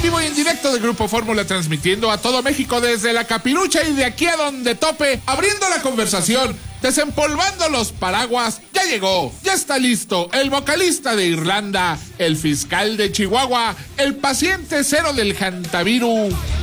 vivo y en directo de Grupo Fórmula, transmitiendo a todo México desde la Capirucha y de aquí a donde tope, abriendo la conversación, desempolvando los paraguas. Ya llegó, ya está listo el vocalista de Irlanda, el fiscal de Chihuahua, el paciente cero del Hantaviru.